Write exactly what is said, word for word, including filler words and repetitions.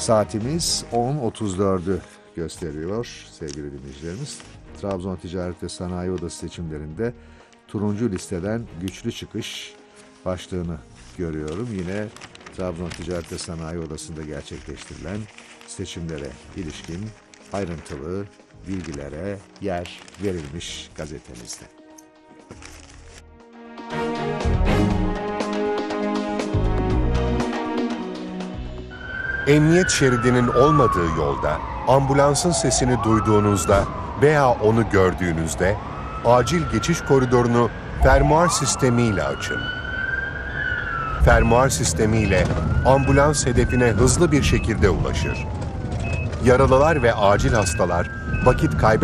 Saatimiz on otuz dördü gösteriyor sevgili dinleyicilerimiz. Trabzon Ticaret ve Sanayi Odası seçimlerinde turuncu listeden güçlü çıkış başlığını görüyorum. Yine Trabzon Ticaret ve Sanayi Odası'nda gerçekleştirilen seçimlere ilişkin ayrıntılı bilgilere yer verilmiş gazetemizde. Emniyet şeridinin olmadığı yolda ambulansın sesini duyduğunuzda veya onu gördüğünüzde acil geçiş koridorunu fermuar sistemiyle açın. Fermuar sistemiyle ambulans hedefine hızlı bir şekilde ulaşır. Yaralılar ve acil hastalar vakit kaybetmeden